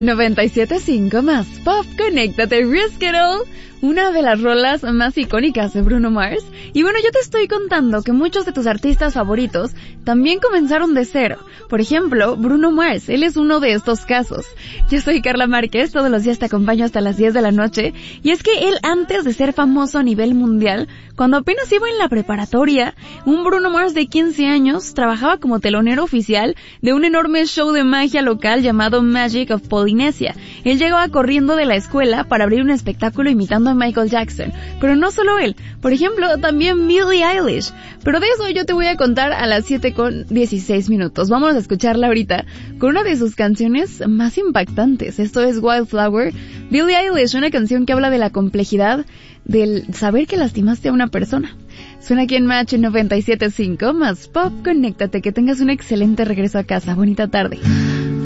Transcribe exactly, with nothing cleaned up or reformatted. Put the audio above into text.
noventa y siete punto cinco más Pop, conéctate, Risk It All, una de las rolas más icónicas de Bruno Mars. Y bueno, yo te estoy contando que muchos de tus artistas favoritos también comenzaron de cero. Por ejemplo, Bruno Mars, él es uno de estos casos. Yo soy Carla Márquez, todos los días te acompaño hasta las diez de la noche, y es que él, antes de ser famoso a nivel mundial, cuando apenas iba en la preparatoria, un Bruno Mars de quince años trabajaba como telonero oficial de un enorme show de magia local llamado Magic of Polynesia. Él llegaba corriendo de la escuela para abrir un espectáculo imitando a Michael Jackson, pero no solo él, por ejemplo, también Billie Eilish. Pero de eso yo te voy a contar a las siete con dieciséis minutos. Vamos a escucharla ahorita con una de sus canciones más impactantes. Esto es Wildflower. Billie Eilish, una canción que habla de la complejidad del saber que lastimaste a una persona. Suena aquí en Match noventa y siete punto cinco más Pop, conéctate, que tengas un excelente regreso a casa. Bonita tarde.